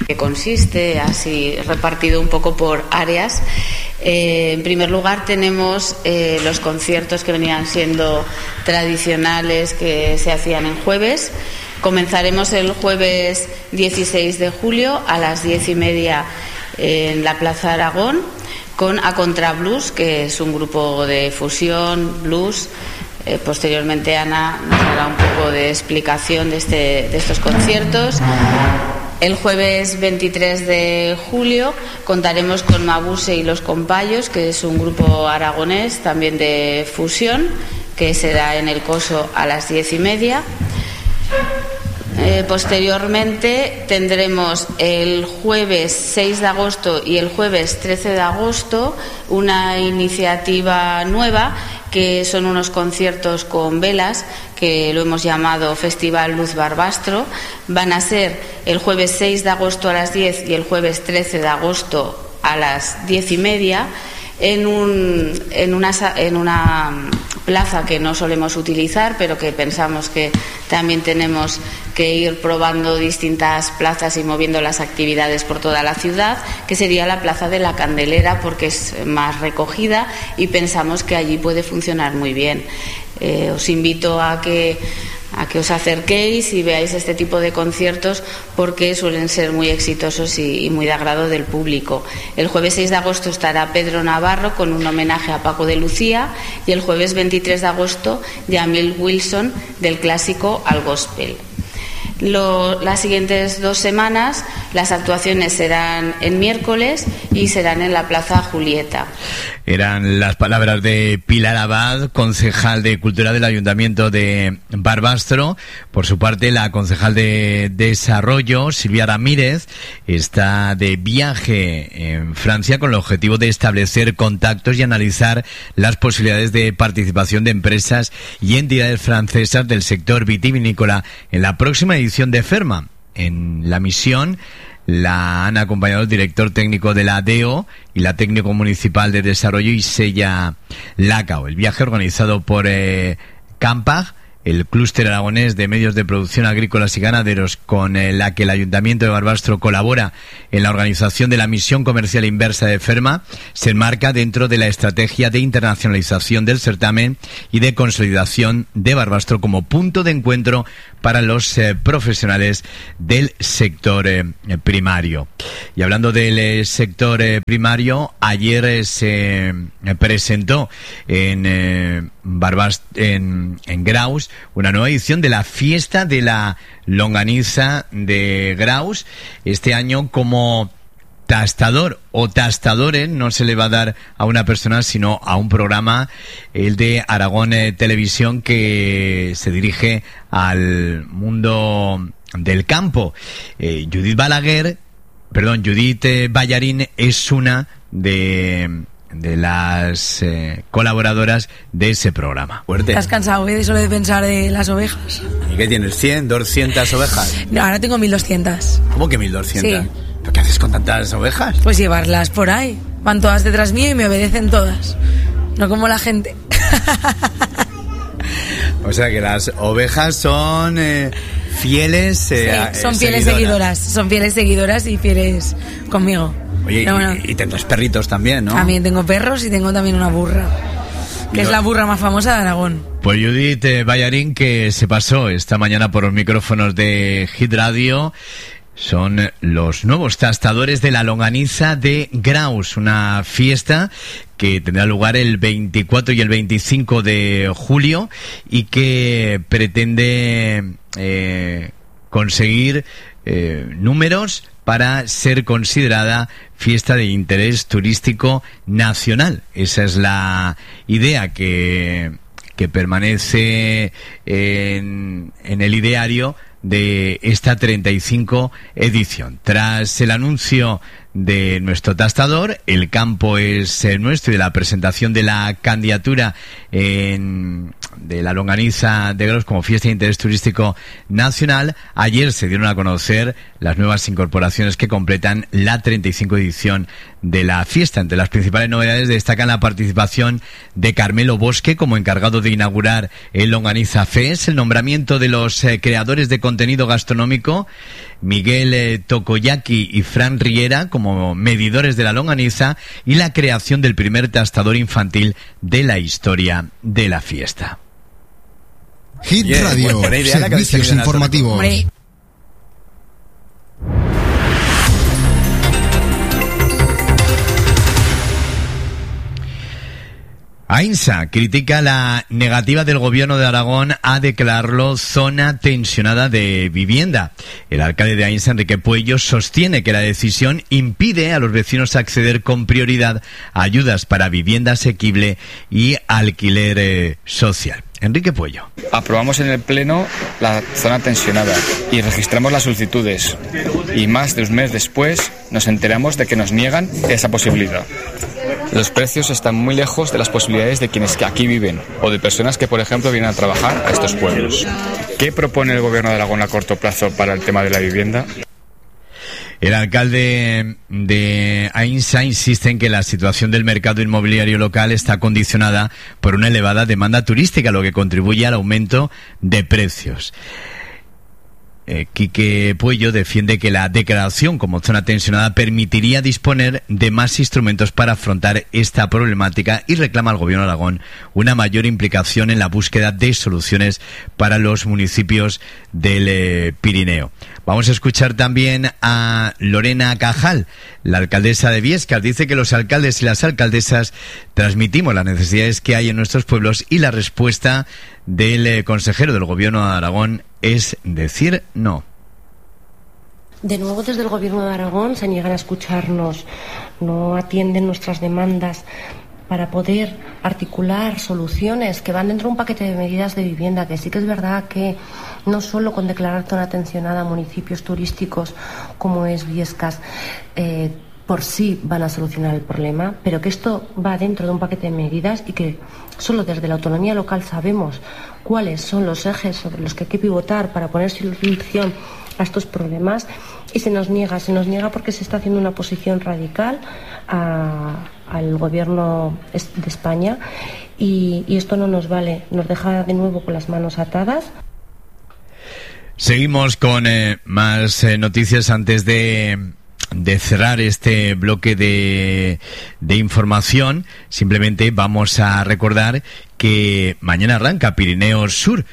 Que consiste, así repartido un poco por áreas. En primer lugar tenemos los conciertos que venían siendo tradicionales, que se hacían en jueves. Comenzaremos el jueves 16 de julio a las 10:30 en la Plaza Aragón con A Contra Blues, que es un grupo de fusión, blues. Posteriormente Ana nos hará un poco de explicación de estos conciertos. El jueves 23 de julio contaremos con Mabuse y los Compayos, que es un grupo aragonés también de fusión, que será en el Coso a las 10:30. Posteriormente tendremos el jueves 6 de agosto y el jueves 13 de agosto una iniciativa nueva, que son unos conciertos con velas, que lo hemos llamado Festival Luz Barbastro. Van a ser el jueves 6 de agosto a las 10 y el jueves 13 de agosto a las 10:30 en una plaza que no solemos utilizar, pero que pensamos que también tenemos que ir probando distintas plazas y moviendo las actividades por toda la ciudad, que sería la Plaza de la Candelera, porque es más recogida y pensamos que allí puede funcionar muy bien. Os invito a que os acerquéis y veáis este tipo de conciertos, porque suelen ser muy exitosos y muy de agrado del público. El jueves 6 de agosto estará Pedro Navarro con un homenaje a Paco de Lucía, y el jueves 23 de agosto Jamil Wilson, del clásico al gospel. Las siguientes 2 semanas las actuaciones serán en miércoles y serán en la Plaza Julieta. Eran las palabras de Pilar Abad, concejal de Cultura del Ayuntamiento de Barbastro. Por su parte, la concejal de Desarrollo, Silvia Ramírez, está de viaje en Francia con el objetivo de establecer contactos y analizar las posibilidades de participación de empresas y entidades francesas del sector vitivinícola en la próxima edición de FERMA. En la misión la han acompañado el director técnico de la DEO y la técnico municipal de desarrollo, Isella Lacao. El viaje, organizado por Campag, el clúster aragonés de medios de producción agrícolas y ganaderos, con la que el Ayuntamiento de Barbastro colabora en la organización de la misión comercial inversa de FERMA, se enmarca dentro de la estrategia de internacionalización del certamen y de consolidación de Barbastro como punto de encuentro para los profesionales del sector primario. Y hablando del sector primario, ayer se presentó en Graus una nueva edición de la fiesta de la longaniza de Graus. Este año, como tastador o tastadores, no se le va a dar a una persona, sino a un programa, el de Aragón Televisión, que se dirige al mundo del campo. Judith Ballarín es una de las colaboradoras de ese programa. Fuerte. ¿Estás cansado de solo de pensar de las ovejas? ¿Y qué tienes? ¿100, 200 ovejas? No, ahora tengo 1200. ¿Cómo que 1200? Sí. ¿Pero qué haces con tantas ovejas? Pues llevarlas por ahí. Van todas detrás mío y me obedecen todas. No como la gente. O sea que las ovejas son fieles. Sí, son fieles seguidoras. Son fieles seguidoras y fieles conmigo. Oye, bueno, y tendrás perritos también, ¿no? También tengo perros y tengo también una burra, que es la burra más famosa de Aragón. Pues Judith Ballarín, que se pasó esta mañana por los micrófonos de Hit Radio. Son los nuevos tastadores de la longaniza de Graus, una fiesta que tendrá lugar el 24 y el 25 de julio y que pretende conseguir números para ser considerada fiesta de interés turístico nacional. Esa es la idea que permanece en el ideario de esta 35 edición. Tras el anuncio de nuestro tastador, el campo es nuestro, y de la presentación de la candidatura de la longaniza de Graus como fiesta de interés turístico nacional, ayer se dieron a conocer las nuevas incorporaciones que completan la 35 edición de la fiesta. Entre las principales novedades destacan la participación de Carmelo Bosque como encargado de inaugurar el Longaniza Fest, el nombramiento de los creadores de contenido gastronómico Miguel Tokoyaki y Fran Riera como medidores de la longaniza y la creación del primer tostador infantil de la historia de la fiesta. Hit Radio, servicios informativos. AINSA critica la negativa del Gobierno de Aragón a declararlo zona tensionada de vivienda. El alcalde de AINSA, Enrique Puello, sostiene que la decisión impide a los vecinos acceder con prioridad a ayudas para vivienda asequible y alquiler social. Enrique Puello. Aprobamos en el Pleno la zona tensionada y registramos las solicitudes. Y más de un mes después nos enteramos de que nos niegan esa posibilidad. Los precios están muy lejos de las posibilidades de quienes aquí viven o de personas que, por ejemplo, vienen a trabajar a estos pueblos. ¿Qué propone el Gobierno de Aragón a corto plazo para el tema de la vivienda? El alcalde de AINSA insiste en que la situación del mercado inmobiliario local está condicionada por una elevada demanda turística, lo que contribuye al aumento de precios. Quique Puello defiende que la declaración como zona tensionada permitiría disponer de más instrumentos para afrontar esta problemática y reclama al Gobierno de Aragón una mayor implicación en la búsqueda de soluciones para los municipios del Pirineo. Vamos a escuchar también a Lorena Cajal, la alcaldesa de Biescas. Dice que los alcaldes y las alcaldesas transmitimos las necesidades que hay en nuestros pueblos y la respuesta del consejero del Gobierno de Aragón es decir no. De nuevo, desde el Gobierno de Aragón se niegan a escucharnos, no atienden nuestras demandas para poder articular soluciones que van dentro de un paquete de medidas de vivienda, que sí que es verdad que no solo con declarar zona tensionada a municipios turísticos como es Biescas, por sí van a solucionar el problema, pero que esto va dentro de un paquete de medidas y que solo desde la autonomía local sabemos cuáles son los ejes sobre los que hay que pivotar para poner solución a estos problemas, y se nos niega porque se está haciendo una oposición radical al Gobierno de España y esto no nos vale, nos deja de nuevo con las manos atadas. Seguimos con más noticias antes de cerrar este bloque de información. Simplemente vamos a recordar que mañana arranca Pirineos Sur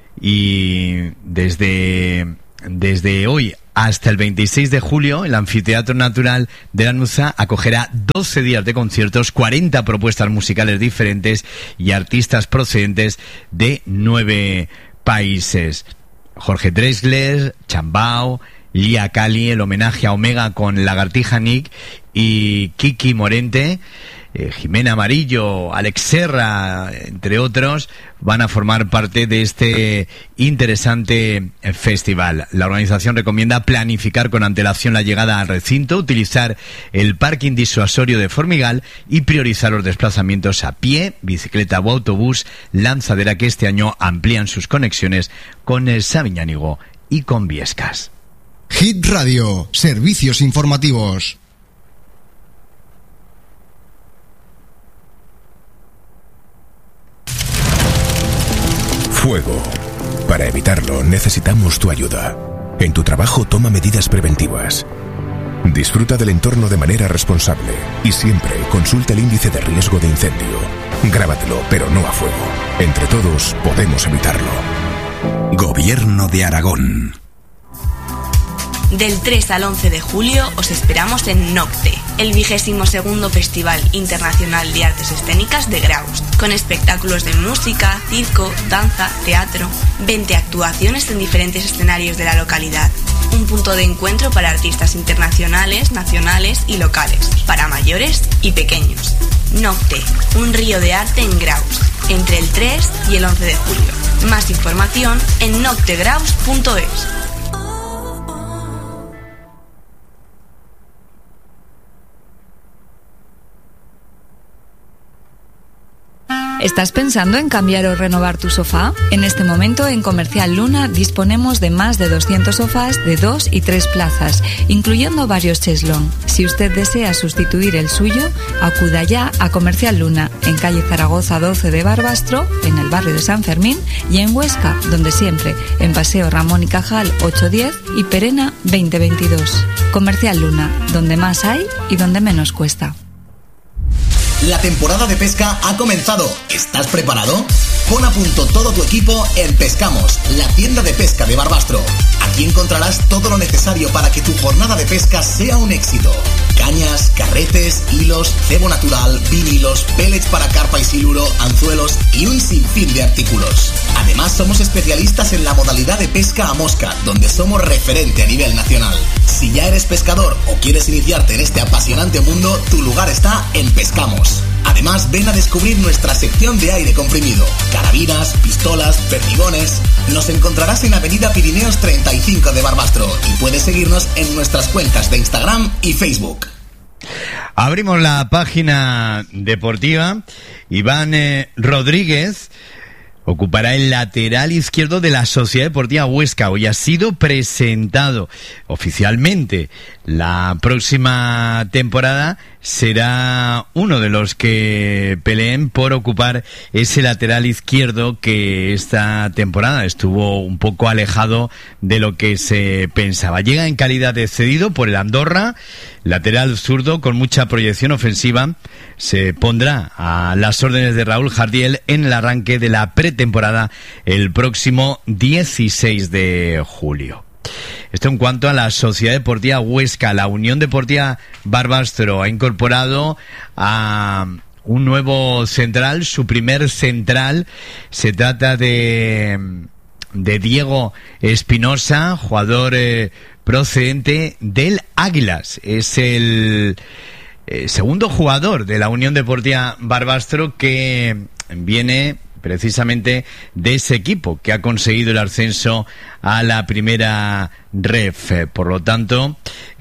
y desde hoy hasta el 26 de julio el Anfiteatro Natural de Lanuza acogerá 12 días de conciertos, 40 propuestas musicales diferentes y artistas procedentes de 9 países. Jorge Drexler, Chambao, Lía Cali, el homenaje a Omega con Lagartija Nick y Kiki Morente, Jimena Amarillo, Alex Serra, entre otros, van a formar parte de este interesante festival. La organización recomienda planificar con antelación la llegada al recinto, utilizar el parking disuasorio de Formigal y priorizar los desplazamientos a pie, bicicleta o autobús, lanzadera que este año amplían sus conexiones con el Sabiñánigo y con Biescas. Hit Radio, servicios informativos. Fuego. Para evitarlo necesitamos tu ayuda. En tu trabajo toma medidas preventivas. Disfruta del entorno de manera responsable y siempre consulta el índice de riesgo de incendio. Grábatelo, pero no a fuego. Entre todos podemos evitarlo. Gobierno de Aragón. Del 3 al 11 de julio os esperamos en Nocte, el 22º Festival Internacional de Artes Escénicas de Graus, con espectáculos de música, circo, danza, teatro, 20 actuaciones en diferentes escenarios de la localidad. Un punto de encuentro para artistas internacionales, nacionales y locales, para mayores y pequeños. Nocte, un río de arte en Graus, entre el 3 y el 11 de julio. Más información en noctegraus.es. ¿Estás pensando en cambiar o renovar tu sofá? En este momento en Comercial Luna disponemos de más de 200 sofás de 2 y 3 plazas, incluyendo varios cheslón. Si usted desea sustituir el suyo, acuda ya a Comercial Luna, en calle Zaragoza 12 de Barbastro, en el barrio de San Fermín, y en Huesca, donde siempre, en Paseo Ramón y Cajal 810 y Perena 2022. Comercial Luna, donde más hay y donde menos cuesta. La temporada de pesca ha comenzado. ¿Estás preparado? Pon a punto todo tu equipo en Pescamos, la tienda de pesca de Barbastro. Aquí encontrarás todo lo necesario para que tu jornada de pesca sea un éxito. Cañas, carretes, hilos, cebo natural, vinilos, pellets para carpa y siluro, anzuelos y un sinfín de artículos. Además, somos especialistas en la modalidad de pesca a mosca, donde somos referente a nivel nacional. Si ya eres pescador o quieres iniciarte en este apasionante mundo, tu lugar está en Pescamos. Además, ven a descubrir nuestra sección de aire comprimido, carabinas, pistolas, perdigones. Nos encontrarás en Avenida Pirineos 35 de Barbastro y puedes seguirnos en nuestras cuentas de Instagram y Facebook. Abrimos la página deportiva. Iván Rodríguez ocupará el lateral izquierdo de la Sociedad Deportiva Huesca. Hoy ha sido presentado oficialmente. La próxima temporada será uno de los que peleen por ocupar ese lateral izquierdo que esta temporada estuvo un poco alejado de lo que se pensaba. Llega en calidad de cedido por el Andorra, lateral zurdo con mucha proyección ofensiva. Se pondrá a las órdenes de Raúl Jardiel en el arranque de la pretemporada el próximo 16 de julio. Esto en cuanto a la Sociedad Deportiva Huesca. La Unión Deportiva Barbastro ha incorporado a un nuevo central, su primer central. Se trata de Diego Espinosa, jugador procedente del Águilas. Es el segundo jugador de la Unión Deportiva Barbastro que viene precisamente de ese equipo que ha conseguido el ascenso a la primera ref. Por lo tanto,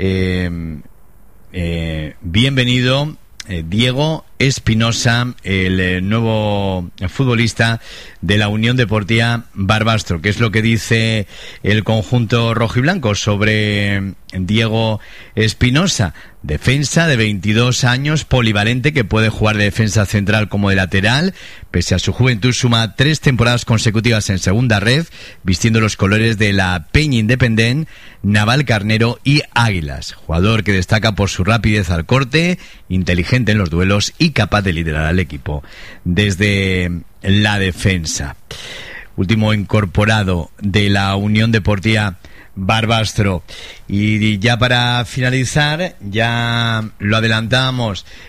bienvenido Diego Espinosa, el nuevo futbolista de la Unión Deportiva Barbastro. ¿Qué es lo que dice el conjunto rojiblanco sobre Diego Espinosa? Defensa de 22 años, polivalente, que puede jugar de defensa central como de lateral. Pese a su juventud, suma 3 temporadas consecutivas en segunda red, vistiendo los colores de la Peña Independent, Navalcarnero y Águilas. Jugador que destaca por su rapidez al corte, inteligente en los duelos y capaz de liderar al equipo desde la defensa. Último incorporado de la Unión Deportiva Barbastro. Y ya para finalizar, ya lo adelantábamos